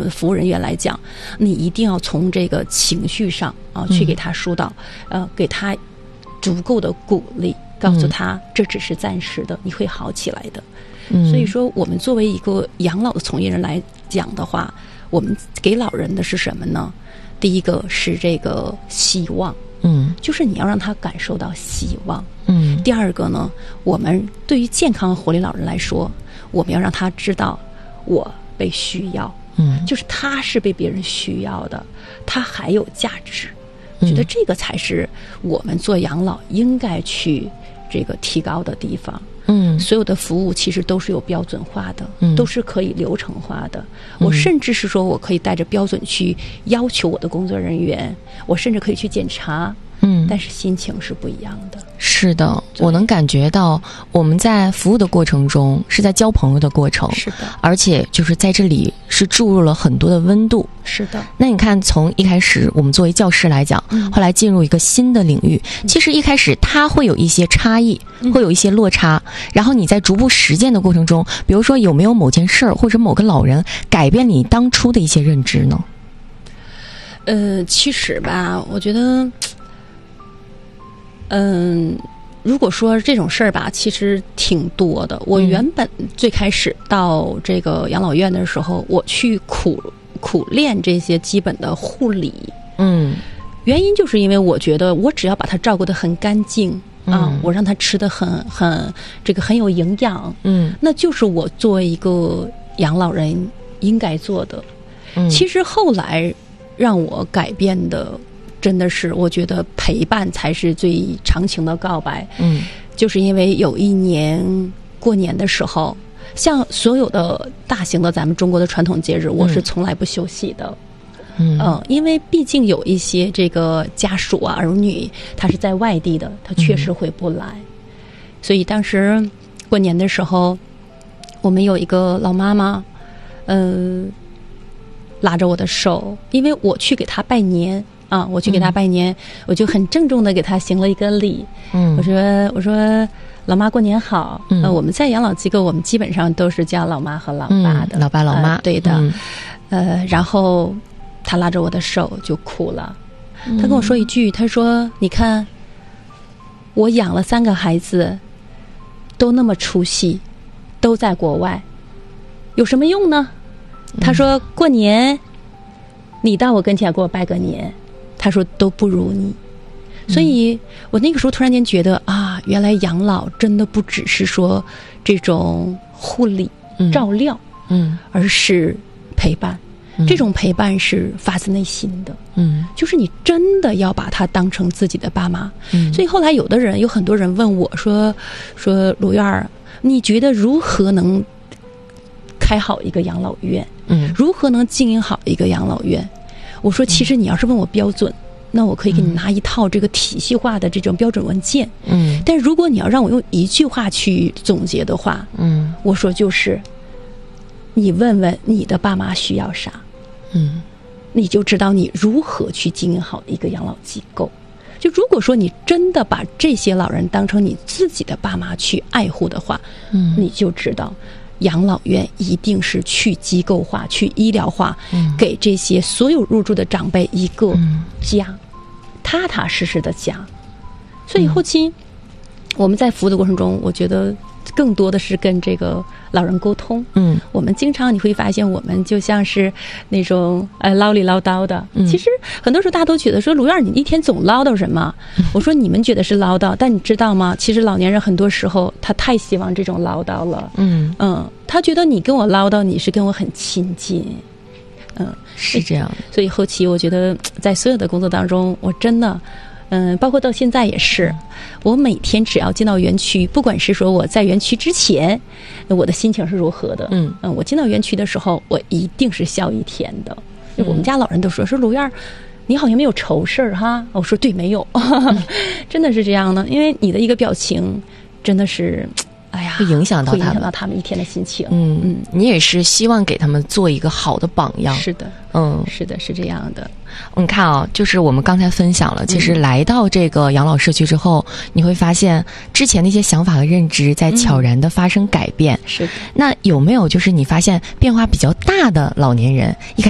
服务人员来讲，你一定要从这个情绪上啊去给他疏导，给他足够的鼓励，告诉他这只是暂时的，你会好起来的。所以说我们作为一个养老的从业人来讲的话，我们给老人的是什么呢？第一个是这个希望，就是你要让他感受到希望。第二个呢，我们对于健康活力老人来说，我们要让他知道我被需要，就是他是被别人需要的，他还有价值。我觉得这个才是我们做养老应该去这个提高的地方。所有的服务其实都是有标准化的，都是可以流程化的。我甚至是说我可以带着标准去要求我的工作人员，我甚至可以去检查。但是心情是不一样的。 是的，我能感觉到我们在服务的过程中是在交朋友的过程。 是的， 而且就是在这里是注入了很多的温度。 是的。 那你看，从一开始我们作为教师来讲，后来进入一个新的领域，其实一开始它会有一些差异，会有一些落差。然后你在逐步实践的过程中，比如说有没有某件事儿或者某个老人改变你当初的一些认知呢？ 其实吧，我觉得如果说这种事儿吧，其实挺多的。我原本最开始到这个养老院的时候，我去苦练这些基本的护理。原因就是因为我觉得我只要把它照顾得很干净啊，我让他吃得很有营养，那就是我作为一个养老人应该做的。其实后来让我改变的，真的是我觉得陪伴才是最长情的告白。就是因为有一年过年的时候，像所有的大型的咱们中国的传统节日，我是从来不休息的。因为毕竟有一些这个家属啊、儿女，他是在外地的，他确实回不来。所以当时过年的时候，我们有一个老妈妈，拉着我的手，因为我去给她拜年啊，我就很郑重的给她行了一个礼。我说老妈过年好。我们在养老机构，我们基本上都是叫老妈和老爸的， 老爸老妈。 对的。然后她拉着我的手就哭了。她跟我说一句，她说你看我养了3个孩子都那么出息，都在国外，有什么用呢？她说过年你到我跟前给我拜个年，她说都不如你。所以我那个时候突然间觉得啊，原来养老真的不只是说这种护理照料，而是陪伴。这种陪伴是发自内心的，就是你真的要把他当成自己的爸妈。所以后来有很多人问我说卢院儿，你觉得如何能开好一个养老院？如何能经营好一个养老院？我说其实你要是问我标准，那我可以给你拿一套这个体系化的这种标准文件。但如果你要让我用一句话去总结的话，我说就是你问问你的爸妈需要啥，你就知道你如何去经营好一个养老机构。就如果说你真的把这些老人当成你自己的爸妈去爱护的话，你就知道养老院一定是去机构化、去医疗化，给这些所有入住的长辈一个家，踏踏实实的家。所以后期我们在服务的过程中，我觉得更多的是跟这个老人沟通。我们经常你会发现我们就像是那种唠里唠叨的。其实很多时候大家都觉得说卢院你一天总唠叨什么？我说你们觉得是唠叨，但你知道吗？其实老年人很多时候他太希望这种唠叨了。他觉得你跟我唠叨，你是跟我很亲近。 是这样。 所以后期我觉得在所有的工作当中，我真的包括到现在也是，我每天只要进到园区，不管是说我在园区之前我的心情是如何的，我进到园区的时候我一定是笑一天的。我们家老人都说卢院你好像没有愁事儿哈。我说对，没有。真的是这样的，因为你的一个表情真的是会影响到他们一天的心情。 你也是希望给他们做一个好的榜样。 是的，是的，是这样的。 你看啊，就是我们刚才分享了，其实来到这个养老社区之后，你会发现之前的一些想法和认知在悄然的发生改变。 是的。 那有没有就是你发现变化比较大的老年人，